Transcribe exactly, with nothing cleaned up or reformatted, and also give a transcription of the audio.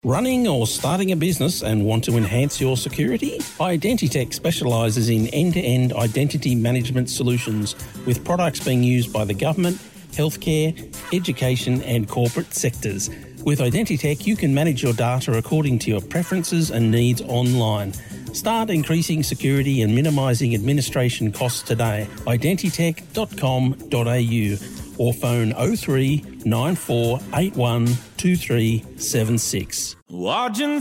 Running or starting a business and want to enhance your security? Identitech specialises in end-to-end identity management solutions with products being used by the government, healthcare, education and corporate sectors. With Identitech, you can manage your data according to your preferences and needs online. Start increasing security and minimising administration costs today. identitech dot com dot a u or phone oh three nine four eight one two three seven six. Watching